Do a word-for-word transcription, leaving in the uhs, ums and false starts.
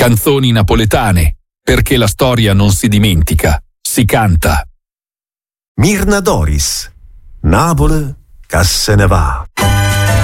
Canzoni napoletane, perché la storia non si dimentica, si canta. Mirna Doris, Napoli, che se ne va.